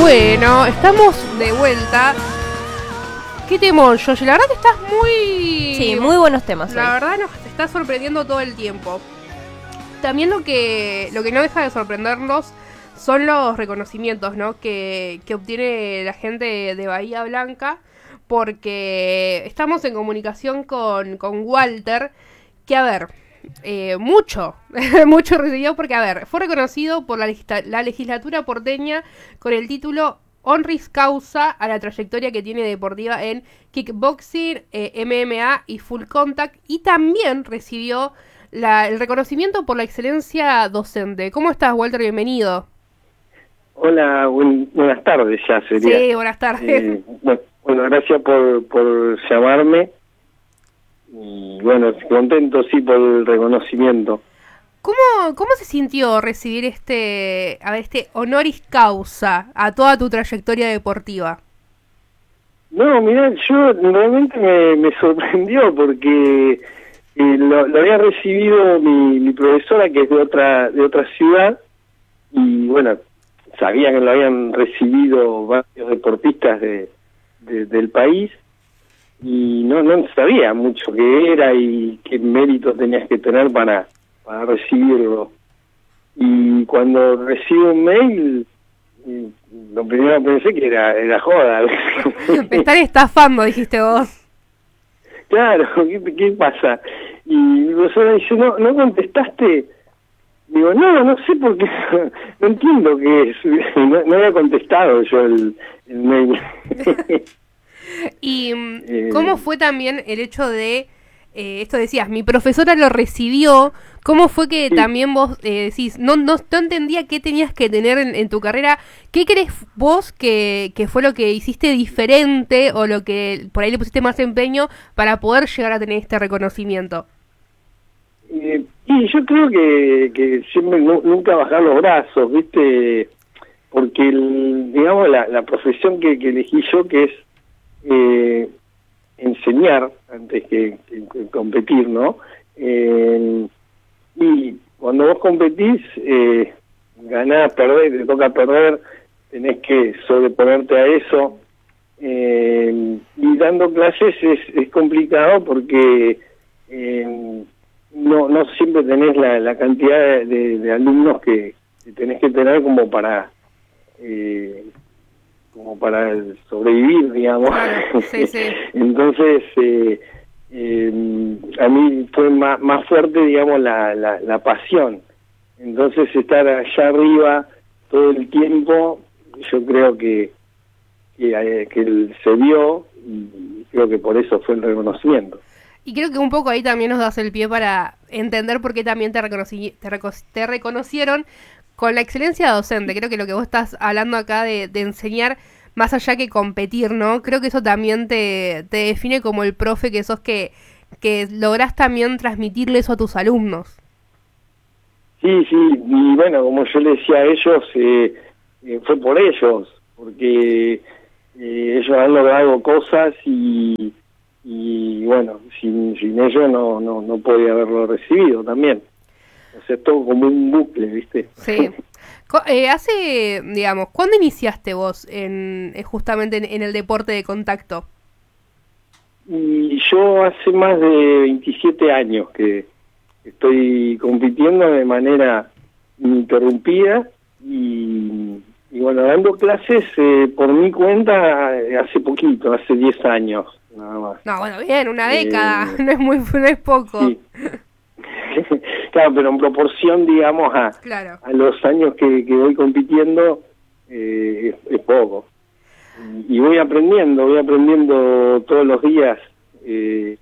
Bueno, estamos de vuelta. ¿Qué temor, Yoshi? La verdad que estás muy... Sí, muy buenos temas. La verdad nos está sorprendiendo todo el tiempo. También lo que no deja de sorprendernos son los reconocimientos, ¿no? que obtiene la gente de Bahía Blanca, porque estamos en comunicación con Walter, que a ver, mucho recibió, porque a ver, fue reconocido por la legislatura porteña con el título Honoris Causa a la trayectoria que tiene deportiva en kickboxing, MMA y full contact, y también recibió el reconocimiento por la excelencia docente. ¿Cómo estás, Walter? Bienvenido. Hola, buenas tardes ya sería. Sí, buenas tardes. Bueno, gracias por llamarme. Y bueno, contento sí por el reconocimiento. ¿Cómo se sintió recibir este honoris causa a toda tu trayectoria deportiva? No, mirá, yo realmente me sorprendió porque lo había recibido mi profesora, que es de otra ciudad, y bueno, sabía que lo habían recibido varios deportistas del país, y no sabía mucho qué era y qué méritos tenías que tener para recibirlo. Y cuando recibo un mail, lo primero que pensé que era joda. Me están estafando, dijiste vos. Claro, ¿qué pasa? Y mi profesora dice, no contestaste. Digo, no sé por qué, no entiendo qué es. No había contestado yo el mail. ¿Y cómo fue también el hecho de, esto decías, mi profesora lo recibió? ¿Cómo fue que también vos decís, no entendía qué tenías que tener en tu carrera? ¿Qué crees vos que fue lo que hiciste diferente o lo que por ahí le pusiste más empeño para poder llegar a tener este reconocimiento? Y yo creo que siempre nunca bajar los brazos, ¿viste? Porque, digamos, la profesión que elegí yo, que es enseñar antes que competir, ¿no? Y cuando vos competís, ganás, perdés, te toca perder, tenés que sobreponerte a eso. Y dando clases es complicado porque no siempre tenés la cantidad de alumnos que tenés que tener como para sobrevivir, digamos. Claro, sí. Entonces a mí fue más fuerte, digamos, la pasión. Entonces estar allá arriba todo el tiempo, yo creo que se vio, y creo que por eso fue el reconocimiento. Y creo que un poco ahí también nos das el pie para entender por qué también te reconocieron con la excelencia docente. Creo que lo que vos estás hablando acá de enseñar más allá que competir, ¿no? Creo que eso también te define como el profe que sos, que lográs también transmitirle eso a tus alumnos. Sí, y bueno, como yo le decía a ellos, fue por ellos, porque ellos han logrado cosas y bueno, sin ellos no podía haberlo recibido también. O sea, es todo como un bucle, ¿viste? Sí. Digamos, ¿cuándo iniciaste vos justamente en el deporte de contacto? Y yo hace más de 27 años que estoy compitiendo de manera ininterrumpida y bueno, dando clases por mi cuenta hace poquito, hace 10 años nada más. No, bueno, bien, una década, no es poco. Sí. Claro, pero en proporción, digamos, a los años que voy compitiendo, es poco. Y voy aprendiendo todos los días de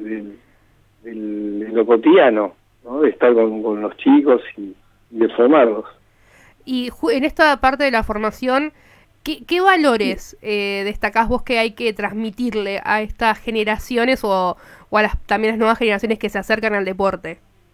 lo cotidiano, ¿no? De estar con los chicos y de formarlos. Y en esta parte de la formación, ¿qué valores destacás vos que hay que transmitirle a estas generaciones o a también las nuevas generaciones que se acercan al deporte?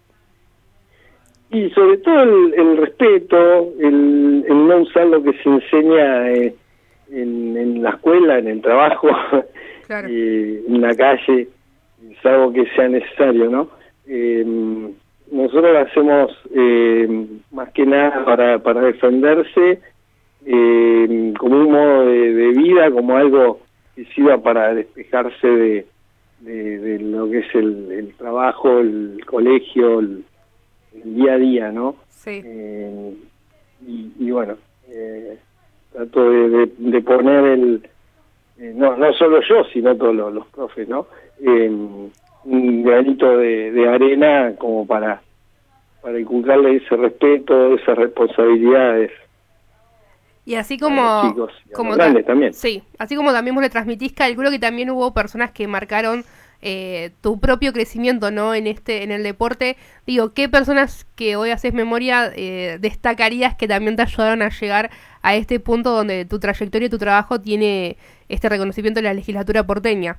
Y sobre todo el respeto, el no usar lo que se enseña en la escuela, en el trabajo, claro. En la calle, salvo que sea necesario, ¿no? Nosotros lo hacemos más que nada para defenderse como nada como algo que sirva para despejarse de lo que es el trabajo, el colegio, el día a día, ¿no? Sí. Y bueno, trato de poner no solo yo, sino todos los profes, ¿no? Un granito de arena como para inculcarle ese respeto, esas responsabilidades. Y así A los chicos y a los grandes también. Sí, así como también vos le transmitís, calculo que también hubo personas que marcaron tu propio crecimiento, ¿no? En el deporte. Digo, ¿qué personas que hoy haces memoria destacarías que también te ayudaron a llegar a este punto donde tu trayectoria y tu trabajo tiene este reconocimiento de la legislatura porteña?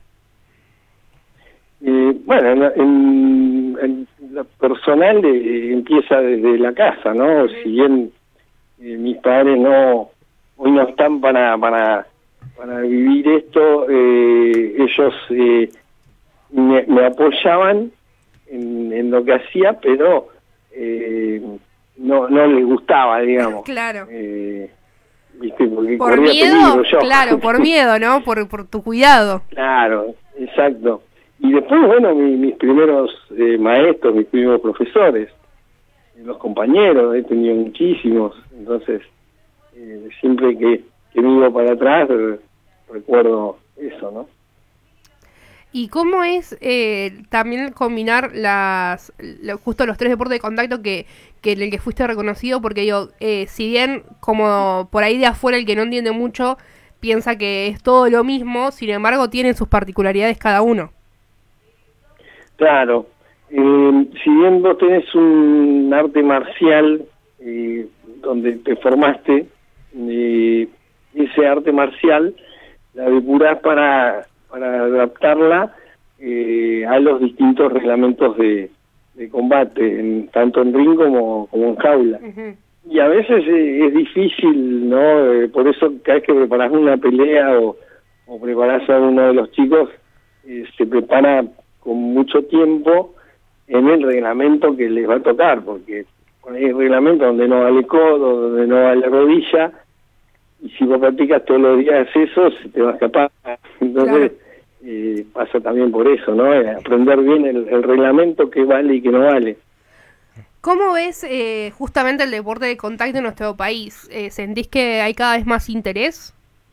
Bueno, en lo personal empieza desde la casa, ¿no? Si bien mis padres hoy no están para vivir esto, ellos me apoyaban en lo que hacía, pero no les gustaba, digamos. Claro. ¿Viste? Porque por miedo, claro, por miedo, ¿no? Por tu cuidado. Claro, exacto. Y después, bueno, mis primeros maestros, mis primeros profesores, los compañeros, he tenido muchísimos, entonces siempre que miro para atrás recuerdo eso, ¿no? ¿Y cómo es también combinar justo los 3 deportes de contacto que en el que fuiste reconocido? Porque digo, si bien como por ahí de afuera el que no entiende mucho piensa que es todo lo mismo, sin embargo tienen sus particularidades cada uno. Claro, si bien vos tenés un arte marcial donde te formaste, ese arte marcial la depurás para adaptarla a los distintos reglamentos de combate, tanto en ring como en jaula. Uh-huh. Y a veces es difícil, ¿no? Por eso cada vez que preparás una pelea o preparás a uno de los chicos, se prepara con mucho tiempo en el reglamento que les va a tocar, porque hay reglamento donde no vale codo, donde no vale rodilla, y si vos practicas todos los días eso, se te va a escapar. Entonces, pasa también por eso, ¿no? Aprender bien el reglamento, que vale y que no vale. ¿Cómo ves justamente el deporte de contacto en nuestro país? ¿Sentís que hay cada vez más interés?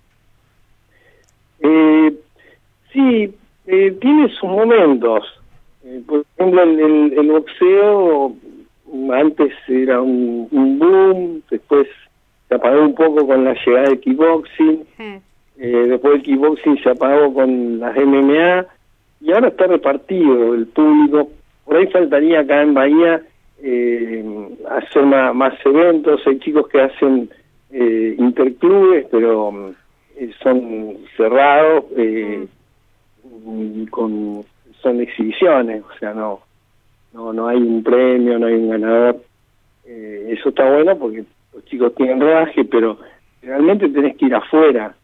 Sí, tiene sus momentos. Por ejemplo, el boxeo antes era un boom, después se apagó un poco con la llegada del kickboxing, después el kickboxing se apagó con las MMA, y ahora está repartido el público. Por ahí faltaría acá en Bahía hacer más eventos. Hay chicos que hacen interclubes, pero son cerrados, son exhibiciones, o sea, no hay un premio, no hay un ganador. Eso está bueno porque los chicos tienen rodaje, pero realmente tenés que ir afuera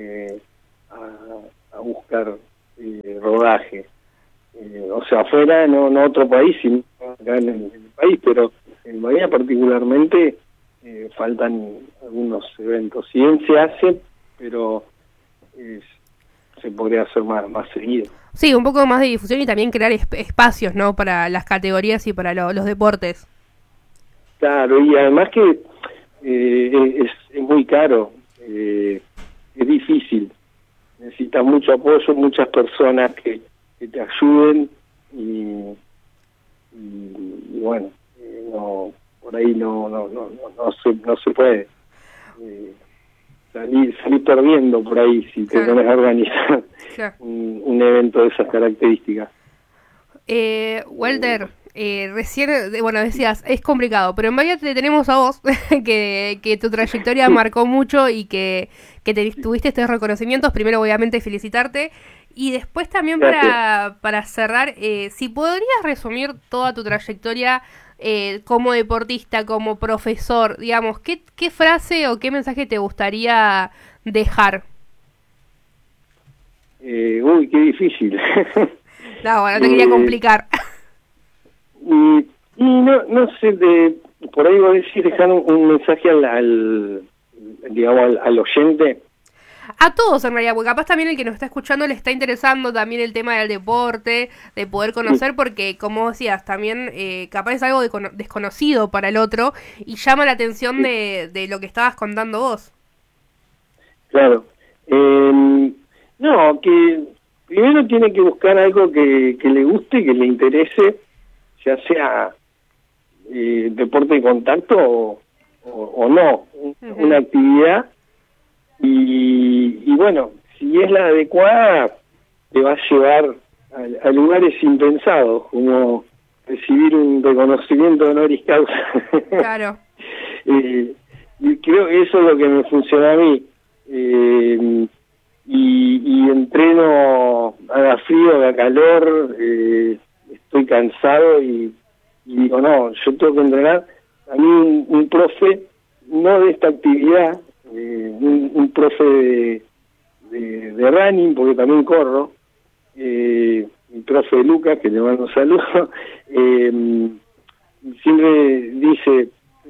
a buscar rodaje. O sea, afuera, no otro país, sino acá en el país, pero en Bahía particularmente faltan algunos eventos. Si bien se hace, pero se podría hacer más seguido. Sí, un poco más de difusión y también crear espacios, ¿no? Para las categorías y para los deportes. Claro, y además que es muy caro, es difícil. Necesitas mucho apoyo, muchas personas que te ayuden y bueno, por ahí no se puede salir perdiendo por ahí si te pones a organizar un evento de esas características. Walter, recién, decías, es complicado, pero en Bahía te tenemos a vos, que tu trayectoria marcó mucho y que tuviste estos reconocimientos. Primero, obviamente, felicitarte. Y después también para cerrar, si podrías resumir toda tu trayectoria como deportista, como profesor, digamos, ¿qué frase o qué mensaje te gustaría dejar? Uy, qué difícil. No, bueno, te quería complicar. Y no sé, por ahí voy a decir, dejar un mensaje al oyente. A todos en realidad, porque capaz también el que nos está escuchando le está interesando también el tema del deporte, de poder conocer, porque como decías, también capaz es algo desconocido para el otro y llama la atención de lo que estabas contando vos. Claro. No, que primero tiene que buscar algo que le guste, que le interese, ya sea deporte de contacto o no, una actividad. Y bueno, si es la adecuada, te va a llevar a lugares impensados, como recibir un reconocimiento honoris causa. Claro. Y creo que eso es lo que me funciona a mí. Y entreno, haga frío, haga calor, estoy cansado y digo, no, yo tengo que entrenar. A mí un profe, no de esta actividad, un profe de running, porque también corro, mi profe Lucas, que le mando un saludo, siempre dice,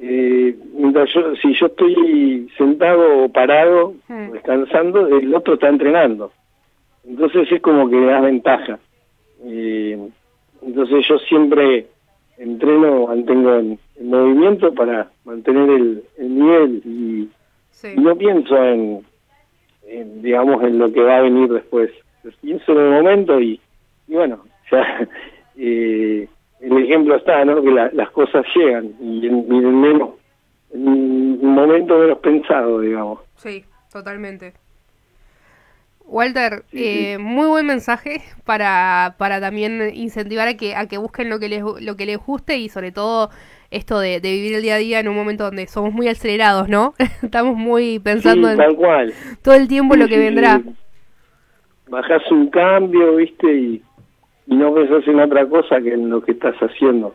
si yo estoy sentado o parado, descansando, el otro está entrenando. Entonces es como que da ventaja. Entonces yo siempre entreno, mantengo en movimiento para mantener el nivel y no pienso en digamos, en lo que va a venir después. Pienso en el momento y bueno, ya el ejemplo está, ¿no? Que las cosas llegan y en un momento menos pensado, digamos. Sí, totalmente. Walter, muy buen mensaje para también incentivar a que busquen lo que les guste y sobre todo esto de vivir el día a día en un momento donde somos muy acelerados, ¿no? Estamos muy pensando en tal cual. Todo el tiempo lo que vendrá. Bajás un cambio, ¿viste? Y no pensás en otra cosa que en lo que estás haciendo.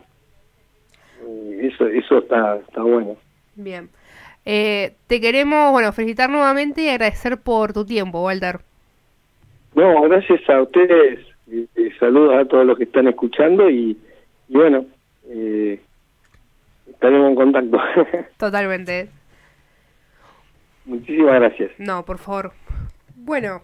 Eso está bueno. Bien. Te queremos, felicitar nuevamente y agradecer por tu tiempo, Walter. No, gracias a ustedes. Saludos a todos los que están escuchando y bueno, estaremos en contacto. Totalmente. Muchísimas gracias. No, por favor. Bueno,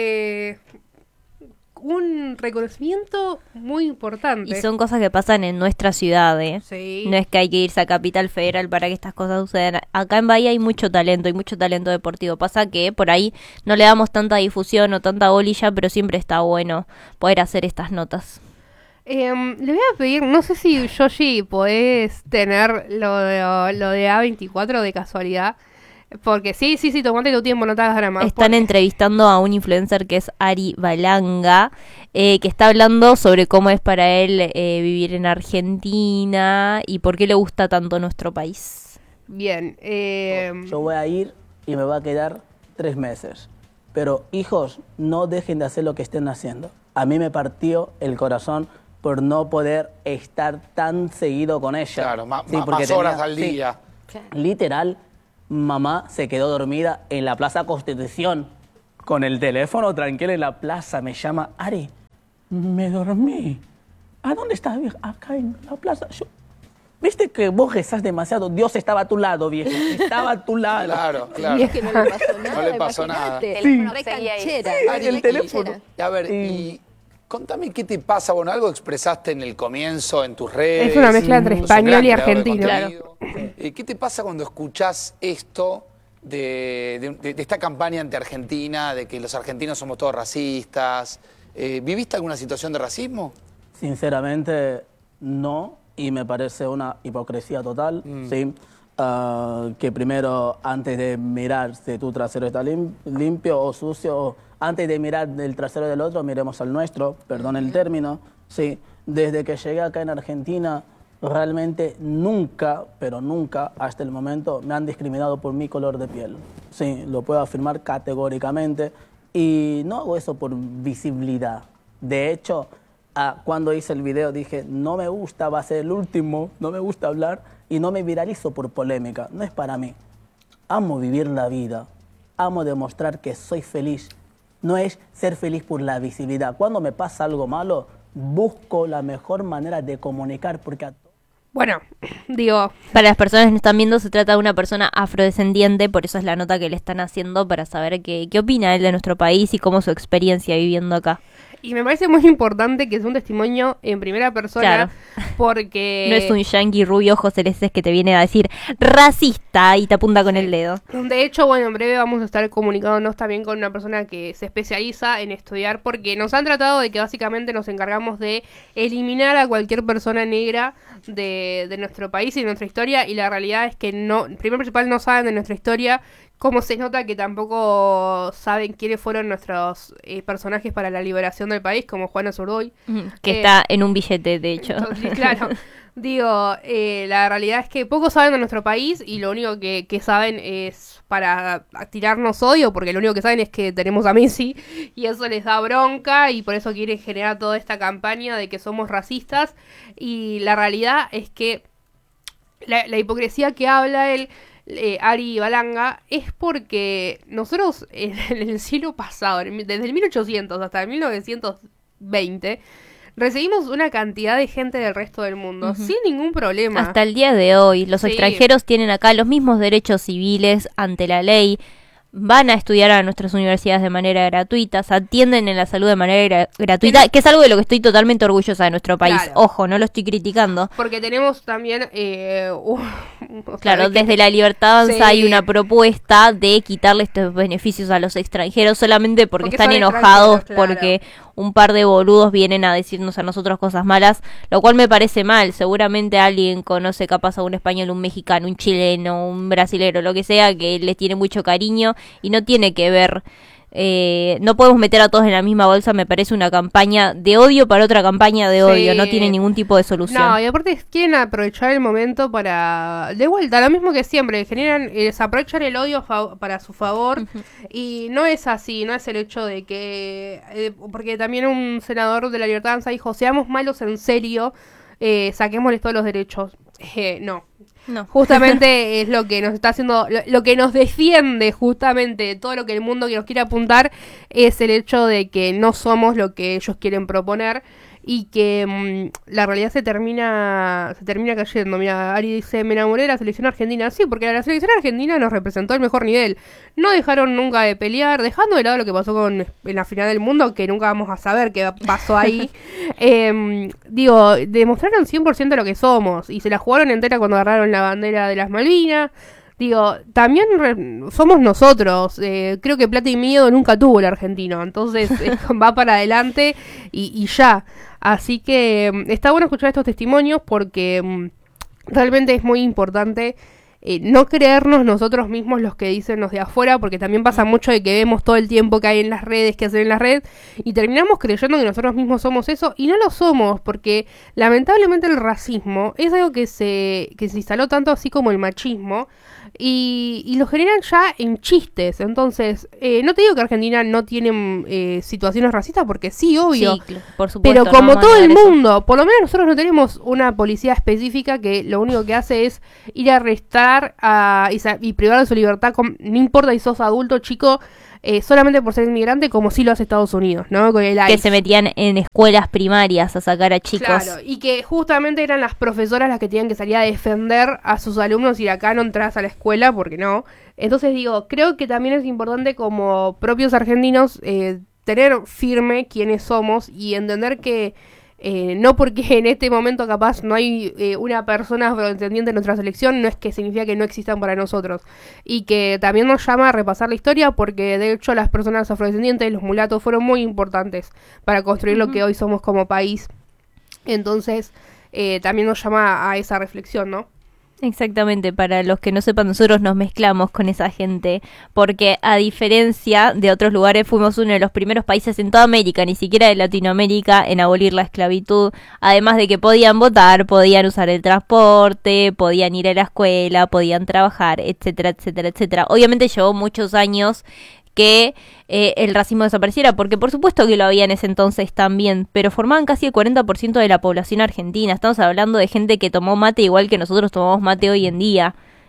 un reconocimiento muy importante. Y son cosas que pasan en nuestra ciudad, ¿eh? Sí. No es que hay que irse a Capital Federal para que estas cosas sucedan. Acá en Bahía hay mucho talento deportivo. Pasa que por ahí no le damos tanta difusión o tanta bolilla, pero siempre está bueno poder hacer estas notas. Le voy a pedir, no sé si Yoshi podés tener lo de A24 de casualidad. Porque sí, tomate tu tiempo, no te hagas drama. Están entrevistando a un influencer que es Ari Balanga, que está hablando sobre cómo es para él vivir en Argentina y por qué le gusta tanto nuestro país. Bien. Yo voy a ir y me va a quedar 3 meses. Pero hijos, no dejen de hacer lo que estén haciendo. A mí me partió el corazón por no poder estar tan seguido con ella. Claro, más porque horas al día. Literal, mamá se quedó dormida en la Plaza Constitución con el teléfono tranquila en la plaza. Me llama, Ari, me dormí. ¿A dónde estás, vieja? Acá en la plaza. ¿Viste que vos rezás demasiado? Dios estaba a tu lado, vieja. Estaba a tu lado. Claro, claro. Y es que no le pasó nada. No le pasó nada. Teléfono re canchera. Sí, el teléfono. Y a ver, y contame qué te pasa. Bueno, algo expresaste en el comienzo, en tus redes. Es una mezcla entre Sos un español gran y creador de argentino. contenido. ¿Qué te pasa cuando escuchás esto de esta campaña ante Argentina, de que los argentinos somos todos racistas? ¿Viviste alguna situación de racismo? Sinceramente, no. Y me parece una hipocresía total, ¿sí? Que primero, antes de mirar si tu trasero está limpio o sucio, antes de mirar el trasero del otro, miremos al nuestro, perdón el término, ¿sí? Desde que llegué acá en Argentina, realmente nunca, pero nunca, hasta el momento, me han discriminado por mi color de piel. Sí, lo puedo afirmar categóricamente. Y no hago eso por visibilidad. De hecho, cuando hice el video dije, no me gusta, va a ser el último, no me gusta hablar y no me viralizo por polémica. No es para mí. Amo vivir la vida. Amo demostrar que soy feliz. No es ser feliz por la visibilidad. Cuando me pasa algo malo, busco la mejor manera de comunicar porque Bueno, digo, Para las personas que nos están viendo, se trata de una persona afrodescendiente, por eso es la nota que le están haciendo para saber qué opina él de nuestro país y cómo es su experiencia viviendo acá. y me parece muy importante que sea un testimonio en primera persona, Claro. porque... No es un yankee rubio ojos celestes que te viene a decir racista y te apunta con el dedo. De hecho, bueno, en breve vamos a estar comunicándonos también con una persona que se especializa en estudiar, porque nos han tratado de que básicamente nos encargamos de eliminar a cualquier persona negra de nuestro país y de nuestra historia, y la realidad es que no, primero y principal, no saben de nuestra historia, como se nota que tampoco saben quiénes fueron nuestros personajes para la liberación del país, como Juana Zurduy. Que está en un billete, de hecho. Entonces, claro, digo, la realidad es que pocos saben de nuestro país y lo único que saben es para tirarnos odio, porque lo único que saben es que tenemos a Messi y eso les da bronca y por eso quieren generar toda esta campaña de que somos racistas, y la realidad es que la hipocresía que habla él, Ari Balanga, es porque nosotros en el siglo pasado, desde el 1800 hasta el 1920, recibimos una cantidad de gente del resto del mundo sin ningún problema. Hasta el día de hoy, los Sí. extranjeros tienen acá los mismos derechos civiles ante la ley, van a estudiar a nuestras universidades de manera gratuita, se atienden en la salud de manera gratuita, Pero- que es algo de lo que estoy totalmente orgullosa de nuestro país. Claro. Ojo, no lo estoy criticando. Porque tenemos también... o sea, Claro, que- desde la Libertad Avanza Sí. hay una propuesta de quitarle estos beneficios a los extranjeros solamente porque Porque están son enojados, extranjeros, claro. porque un par de boludos vienen a decirnos a nosotros cosas malas, lo cual me parece mal. Seguramente alguien conoce capaz a un español, un mexicano, un chileno, un brasilero, lo que sea, que les tiene mucho cariño y no tiene que ver... no podemos meter a todos en la misma bolsa, me parece una campaña de odio para otra campaña de odio, Sí. no tiene ningún tipo de solución. No, y aparte quieren aprovechar el momento para... De vuelta, lo mismo que siempre, generan, se aprovechan el odio para su favor, y no es así, no es el hecho de que... porque también un senador de la Libertad Avanza dijo, seamos malos en serio, saquémosles todos los derechos. No. No. Justamente es lo que nos está haciendo, lo que nos defiende justamente de todo lo que el mundo que nos quiere apuntar es el hecho de que no somos lo que ellos quieren proponer y que la realidad se termina cayendo. Mira, Ari dice, me enamoré de la selección argentina. Sí, porque la selección argentina nos representó al mejor nivel. No dejaron nunca de pelear, dejando de lado lo que pasó en la final del mundo, que nunca vamos a saber qué pasó ahí. Digo, demostraron 100% lo que somos y se la jugaron entera cuando agarraron la bandera de las Malvinas. Digo, también somos nosotros. Creo que Plata y Miedo nunca tuvo el argentino. Entonces va para adelante y ya. Así que está bueno escuchar estos testimonios porque realmente es muy importante no creernos nosotros mismos los que dicen los de afuera, porque también pasa mucho de que vemos todo el tiempo que hay en las redes, que hacen en las redes, y terminamos creyendo que nosotros mismos somos eso, y no lo somos, porque lamentablemente el racismo es algo que se instaló tanto así como el machismo, y lo generan ya en chistes. Entonces, no te digo que Argentina no tiene situaciones racistas, porque sí, obvio. Sí, por supuesto. Pero como no vamos a todo el negar eso. mundo, por lo menos nosotros no tenemos una policía específica que lo único que hace es ir a arrestar y privar de su libertad, no importa si sos adulto, chico, solamente por ser inmigrante, como sí lo hace Estados Unidos, ¿no? Con el Que ICE. se metían en escuelas primarias a sacar a chicos. Claro, y que justamente eran las profesoras las que tenían que salir a defender a sus alumnos y acá no entras a la escuela porque no. Entonces digo, creo que también es importante como propios argentinos tener firme quiénes somos y entender que no porque en este momento capaz no hay una persona afrodescendiente en nuestra selección, no es que significa que no existan para nosotros. Y que también nos llama a repasar la historia porque de hecho las personas afrodescendientes, los mulatos, fueron muy importantes para construir lo que hoy somos como país. Entonces también nos llama a esa reflexión, ¿no? Exactamente, para los que no sepan, nosotros nos mezclamos con esa gente, porque a diferencia de otros lugares fuimos uno de los primeros países en toda América, ni siquiera de Latinoamérica, en abolir la esclavitud, además de que podían votar, podían usar el transporte, podían ir a la escuela, podían trabajar, etcétera, etcétera, etcétera. Obviamente llevó muchos años que el racismo desapareciera, porque por supuesto que lo había en ese entonces también, pero formaban casi el 40% de la población argentina. Estamos hablando de gente que tomó mate igual que nosotros tomamos mate hoy en día,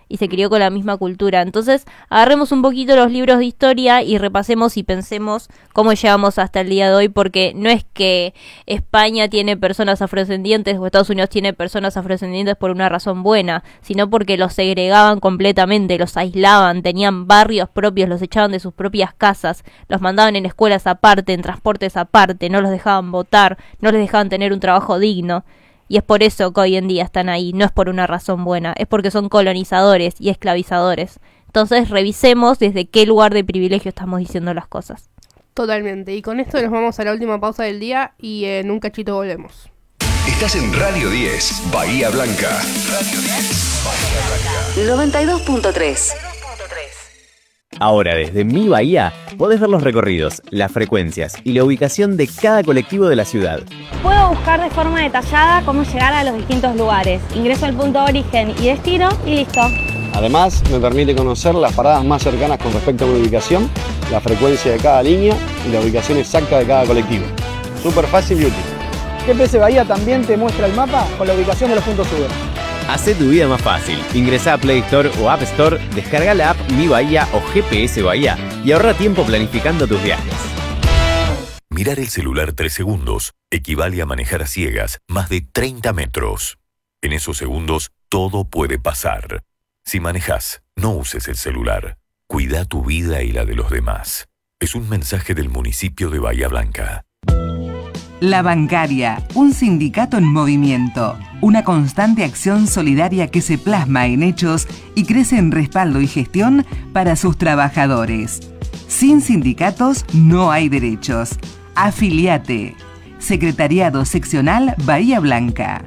y se crió con la misma cultura. Entonces, agarremos un poquito los libros de historia y repasemos y pensemos cómo llegamos hasta el día de hoy, porque no es que España tiene personas afrodescendientes o Estados Unidos tiene personas afrodescendientes por una razón buena, sino porque los segregaban completamente, los aislaban, tenían barrios propios, los echaban de sus propias casas, los mandaban en escuelas aparte, en transportes aparte, no los dejaban votar, no les dejaban tener un trabajo digno. Y es por eso que hoy en día están ahí, no es por una razón buena, es porque son colonizadores y esclavizadores. Entonces revisemos desde qué lugar de privilegio estamos diciendo las cosas. Totalmente. Y con esto nos vamos a la última pausa del día y en un cachito volvemos. Estás en Radio 10, Bahía Blanca. Radio 10, Bahía Blanca. 92.3. Ahora desde Mi Bahía podés ver los recorridos, las frecuencias y la ubicación de cada colectivo de la ciudad. Puedo buscar de forma detallada cómo llegar a los distintos lugares. Ingreso al punto de origen y destino y listo. Además, me permite conocer las paradas más cercanas con respecto a una ubicación, la frecuencia de cada línea y la ubicación exacta de cada colectivo. Súper fácil y útil. GPS Bahía también te muestra el mapa con la ubicación de los puntos Uber. Hacé tu vida más fácil. Ingresá a Play Store o App Store, descarga la app Mi Bahía o GPS Bahía y ahorra tiempo planificando tus viajes. Mirar el celular 3 segundos equivale a manejar a ciegas más de 30 metros. En esos segundos, todo puede pasar. Si manejas, no uses el celular. Cuida tu vida y la de los demás. Es un mensaje del municipio de Bahía Blanca. La Bancaria, un sindicato en movimiento, una constante acción solidaria que se plasma en hechos y crece en respaldo y gestión para sus trabajadores. Sin sindicatos no hay derechos. Afiliate. Secretariado Seccional Bahía Blanca.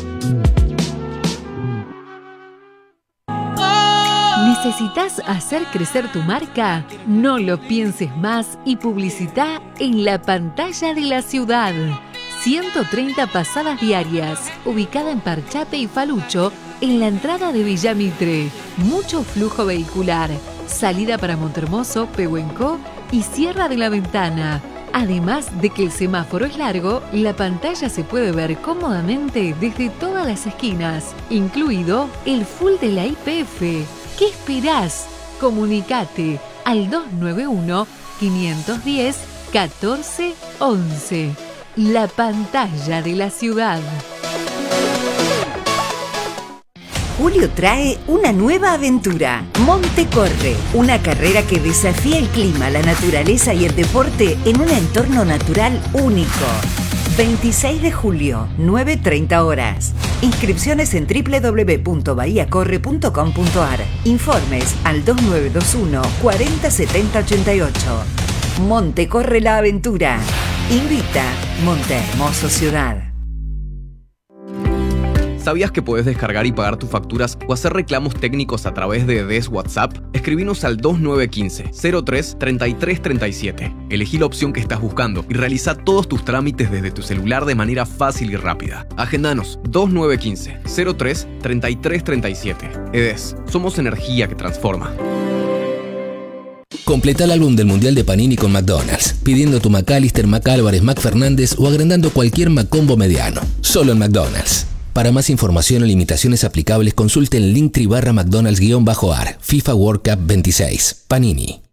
¿Necesitas hacer crecer tu marca? No lo pienses más y publicita en la pantalla de la ciudad. 130 pasadas diarias, ubicada en Parchape y Falucho, en la entrada de Villamitre. Mucho flujo vehicular, salida para Montermoso, Pehuenco y Sierra de la Ventana. Además de que el semáforo es largo, la pantalla se puede ver cómodamente desde todas las esquinas, incluido el full de la YPF. ¿Qué esperás? Comunicate al 291-510-1411. La pantalla de la ciudad. Julio trae una nueva aventura. Monte Corre, una carrera que desafía el clima, la naturaleza y el deporte en un entorno natural único. 26 de julio, 9:30 horas. Inscripciones en www.bahiacorre.com.ar. Informes al 2921 40 70 88. Monte Corre la aventura. Invita Monte Hermoso Ciudad. ¿Sabías que podés descargar y pagar tus facturas o hacer reclamos técnicos a través de DES WhatsApp? Escribinos al 2915-03-3337. Elegí la opción que estás buscando y realiza todos tus trámites desde tu celular de manera fácil y rápida. Agendanos 2915-03-3337. EDES, somos energía que transforma. Completa el álbum del Mundial de Panini con McDonald's, pidiendo tu McAllister, McAlvarez, McFernández o agrandando cualquier McCombo mediano. Solo en McDonald's. Para más información o limitaciones aplicables, consulte el Linktree/McDonald's-AR, FIFA World Cup 26. Panini.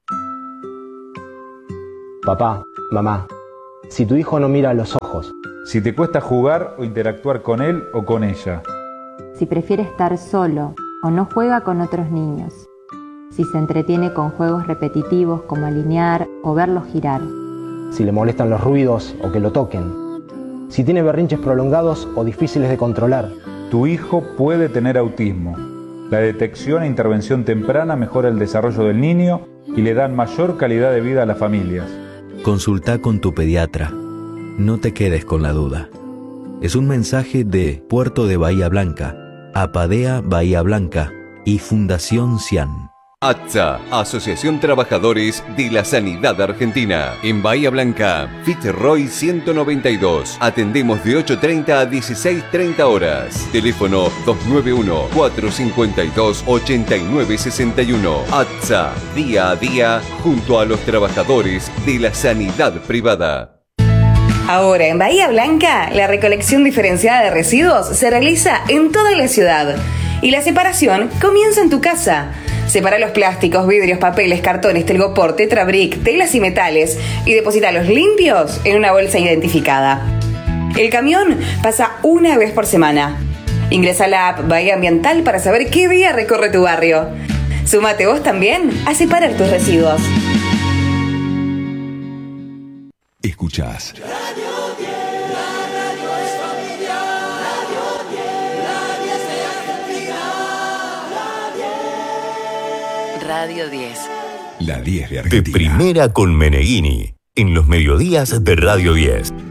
Papá, mamá, si tu hijo no mira a los ojos, si te cuesta jugar o interactuar con él o con ella, si prefiere estar solo o no juega con otros niños, si se entretiene con juegos repetitivos como alinear o verlos girar, si le molestan los ruidos o que lo toquen, si tiene berrinches prolongados o difíciles de controlar. Tu hijo puede tener autismo. La detección e intervención temprana mejora el desarrollo del niño y le dan mayor calidad de vida a las familias. Consulta con tu pediatra. No te quedes con la duda. Es un mensaje de Puerto de Bahía Blanca, Apadea Bahía Blanca y Fundación CIAN. ATSA, Asociación Trabajadores de la Sanidad Argentina. En Bahía Blanca, Fitzroy 192. Atendemos de 8:30 a 16:30 horas. Teléfono 291-452-8961. ATSA, día a día, junto a los trabajadores de la sanidad privada. Ahora en Bahía Blanca, la recolección diferenciada de residuos se realiza en toda la ciudad. Y la separación comienza en tu casa. Separa los plásticos, vidrios, papeles, cartones, telgopor, tetrabric, telas y metales y deposítalos limpios en una bolsa identificada. El camión pasa una vez por semana. Ingresa a la app Bahía Ambiental para saber qué día recorre tu barrio. Súmate vos también a separar tus residuos. Escuchás. Radio 10. La 10 de Argentina. De primera con Meneghini. En los mediodías de Radio 10.